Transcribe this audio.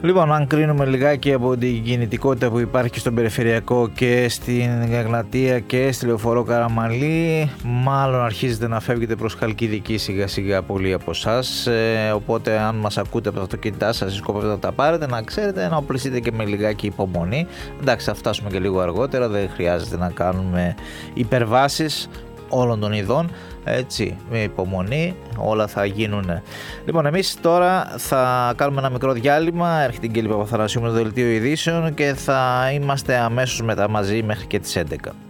Λοιπόν, αν κρίνουμε λιγάκι από την κινητικότητα που υπάρχει στον περιφερειακό και στην Εγνατία και στη Λεωφορώ Καραμαλή, μάλλον αρχίζετε να φεύγετε προς Χαλκιδική σιγά σιγά πολλοί από εσάς, οπότε αν μας ακούτε από το αυτοκίνητά σας ή σκοπεύετε να τα πάρετε, να ξέρετε να οπλιστείτε και με λιγάκι υπομονή. Εντάξει, θα φτάσουμε και λίγο αργότερα, δεν χρειάζεται να κάνουμε υπερβάσεις όλων των ειδών, έτσι, με υπομονή όλα θα γίνουν. Λοιπόν, εμείς τώρα θα κάνουμε ένα μικρό διάλειμμα, έρχεται η Αγγέλη Παπαθανασίου με το δελτίο ειδήσεων και θα είμαστε αμέσως μετά μαζί μέχρι και τις 11.